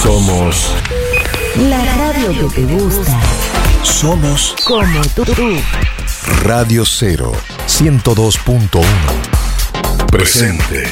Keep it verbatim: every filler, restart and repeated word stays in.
Somos la radio que te gusta. Somos Como tú. Radio Cero ciento dos punto uno. Presente.